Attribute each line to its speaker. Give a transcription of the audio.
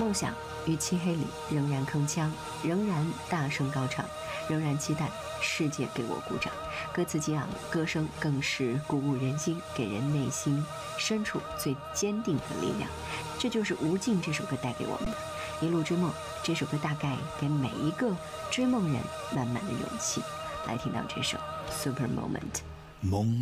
Speaker 1: 梦想于漆黑里仍然铿锵，仍然大声高唱，仍然期待世界给我鼓掌。歌词激昂，歌声更是鼓舞人心，给人内心深处最坚定的力量。这就是《无尽》这首歌带给我们的。一路追梦这首歌大概给每一个追梦人满满的勇气。来听到这首 Super Moment。
Speaker 2: 梦